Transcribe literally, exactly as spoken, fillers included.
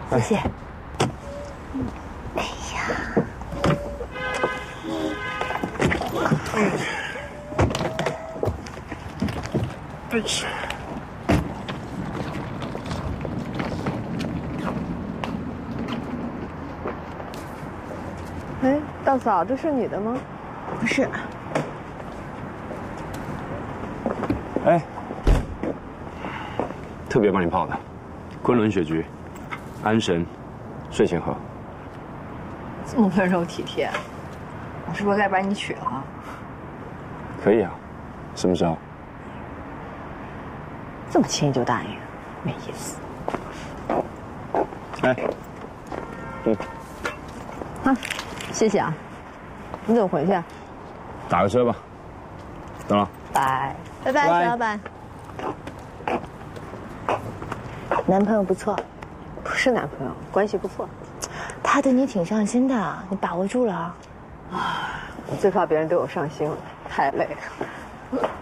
谢谢。哎呀， 哎呀。 哎，大嫂，这是你的吗？ 不是。 哎，特别帮你泡的，昆仑雪菊，安神，睡前喝。 这么温柔体贴，我是不是该把你娶了？ 可以啊，什么时候？ 这么轻易就答应，没意思。 哎，嗯， 啊，谢谢啊。你怎么回去啊？ 打个车吧。等了。 拜拜拜， 拜小老板。 男朋友不错， 不是男朋友，关系不错。 他对你挺上心的，你把握住了啊。 我最怕别人对我上心了，太累了。